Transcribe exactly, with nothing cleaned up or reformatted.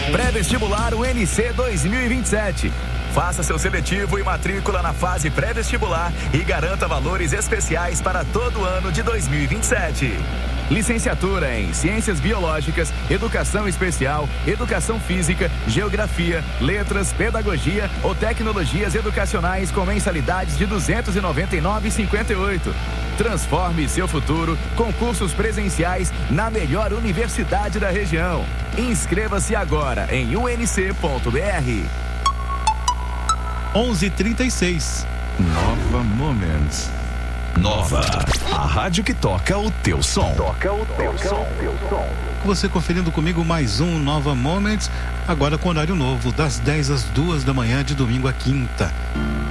Pré-vestibular U N C dois mil e vinte e sete. Faça seu seletivo e matrícula na fase pré-vestibular e garanta valores especiais para todo o ano de dois mil e vinte e sete. Licenciatura em Ciências Biológicas, Educação Especial, Educação Física, Geografia, Letras, Pedagogia ou Tecnologias Educacionais com mensalidades de duzentos e noventa e nove reais e cinquenta e oito centavos. Transforme seu futuro com cursos presenciais na melhor universidade da região. Inscreva-se agora em u n c ponto b r. onze e trinta e seis. Nova Moments. Nova, a rádio que toca o teu som. Toca o teu som. Você conferindo comigo mais um Nova Moments, agora com horário novo, das dez às duas da manhã, de domingo a quinta.